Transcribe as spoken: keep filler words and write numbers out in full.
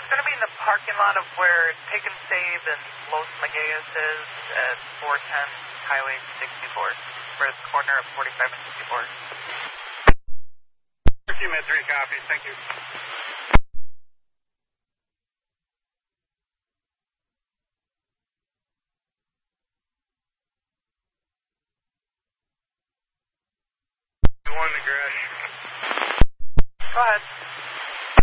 going to be in the parking lot of where Take and Save and Los Magueyes is at four ten Highway sixty-four, where the corner of forty-five and sixty-four. Med three copy. Thank you. One in the garage. Go ahead.